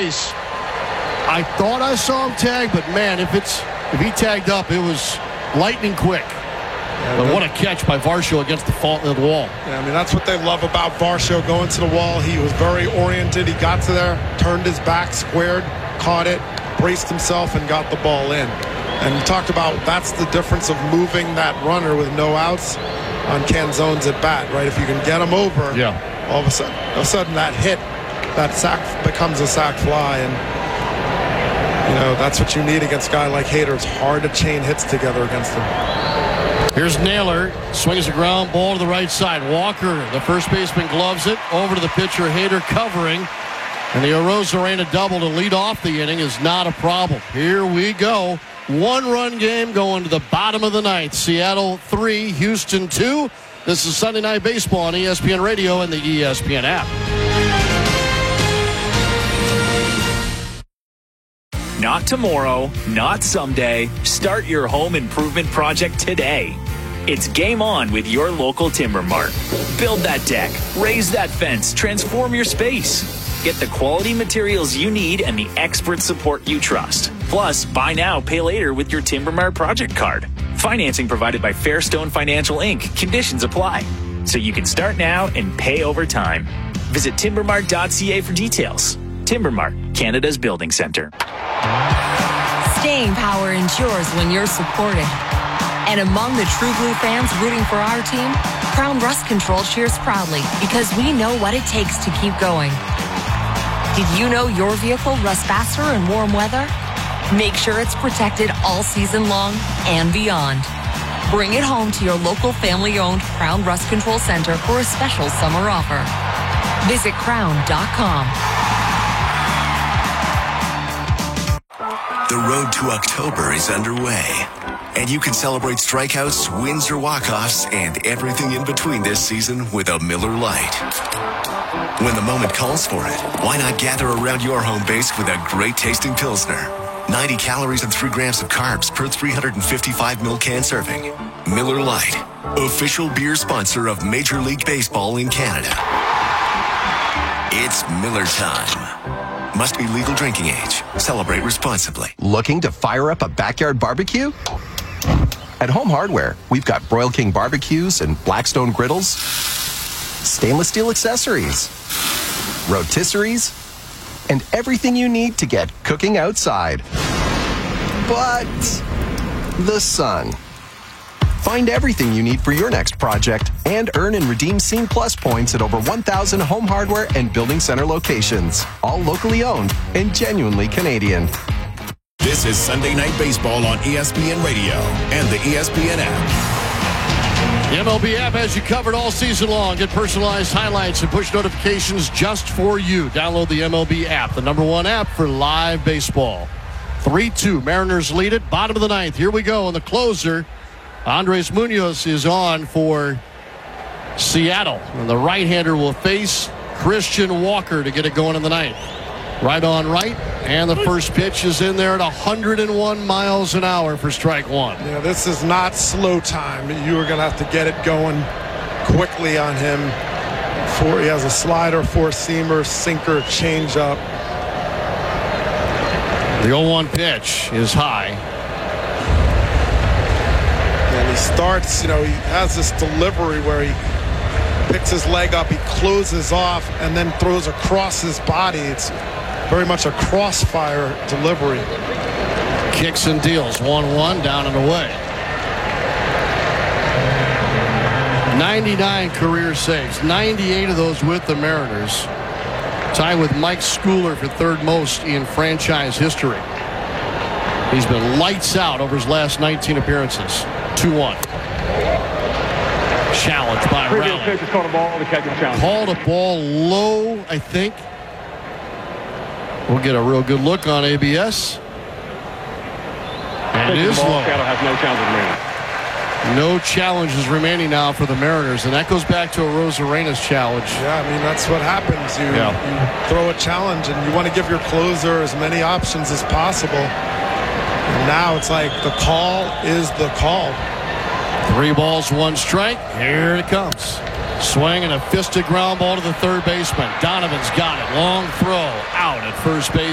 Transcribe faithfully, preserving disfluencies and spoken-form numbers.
base. I thought I saw him tag, but man, if it's if he tagged up, it was lightning quick. Yeah, but what a catch by Varsho against the, fall, the wall. Yeah, I mean, that's what they love about Varsho going to the wall. He was very oriented. He got to there, turned his back, squared, caught it, braced himself, and got the ball in. And we talked about that's the difference of moving that runner with no outs on Canzone's at bat, right? If you can get him over, yeah. all of a sudden, all of a sudden that hit, that sack becomes a sack fly. And, you know, that's what you need against a guy like Hader. It's hard to chain hits together against him. Here's Naylor, swings a ground ball to the right side. Walker, the first baseman, gloves it over to the pitcher. Hader covering, and the Arozarena double to lead off the inning is not a problem. Here we go. One-run game going to the bottom of the ninth. Seattle three, Houston two. This is Sunday Night Baseball on E S P N Radio and the E S P N app. Not tomorrow, not someday. Start your home improvement project today. It's game on with your local Timber Mart. Build that deck, raise that fence, transform your space. Get the quality materials you need and the expert support you trust. Plus, buy now, pay later with your Timber Mart project card. Financing provided by Fairstone Financial Incorporated. Conditions apply. So you can start now and pay over time. Visit timber mart dot c a for details. Timber Mart, Canada's building center. Staying power ensures when you're supported. And among the True Blue fans rooting for our team, Crown Rust Control cheers proudly because we know what it takes to keep going. Did you know your vehicle rusts faster in warm weather? Make sure it's protected all season long and beyond. Bring it home to your local family-owned Crown Rust Control Center for a special summer offer. Visit crown dot com. The road to October is underway, and you can celebrate strikeouts, wins, or walk-offs, and everything in between this season with a Miller Lite. When the moment calls for it, why not gather around your home base with a great-tasting Pilsner? ninety calories and three grams of carbs per three hundred fifty-five milliliter can serving. Miller Lite, official beer sponsor of Major League Baseball in Canada. It's Miller time. Must be legal drinking age. Celebrate responsibly. Looking to fire up a backyard barbecue? At Home Hardware, we've got Broil King barbecues and Blackstone griddles, stainless steel accessories, rotisseries, and everything you need to get cooking outside. But the sun. Find everything you need for your next project and earn and redeem Scene Plus points at over one thousand Home Hardware and Building Center locations. All locally owned and genuinely Canadian. This is Sunday Night Baseball on E S P N Radio and the E S P N app. The M L B app has you covered all season long. Get personalized highlights and push notifications just for you. Download the M L B app, the number one app for live baseball. three two, Mariners lead it, bottom of the ninth. Here we go, and the closer, Andres Munoz, is on for Seattle. And the right-hander will face Christian Walker to get it going in the ninth. Right on right, and the first pitch is in there at one hundred one miles an hour for strike one. Yeah, this is not slow time. You are going to have to get it going quickly on him. For, he has a slider, four-seamer, sinker, changeup. The oh one pitch is high. And he starts, you know, he has this delivery where he picks his leg up, he closes off, and then throws across his body. It's very much a crossfire delivery. Kicks and deals. one one, down and away. ninety-nine career saves. ninety-eight of those with the Mariners. Tied with Mike Schooler for third most in franchise history. He's been lights out over his last nineteen appearances. two one. Challenge by Rowley. Called a ball to catch a challenge. Called a ball low, I think. We'll get a real good look on A B S. And it is low. Seattle has no challenges remaining. No challenges remaining now for the Mariners, and that goes back to a Arozarena's challenge. Yeah, I mean, that's what happens. You, yeah. you throw a challenge, and you want to give your closer as many options as possible. And now it's like the call is the call. Three balls, one strike. Here it comes. Swing and a fisted ground ball to the third baseman. Donovan's got it. Long throw out at first base.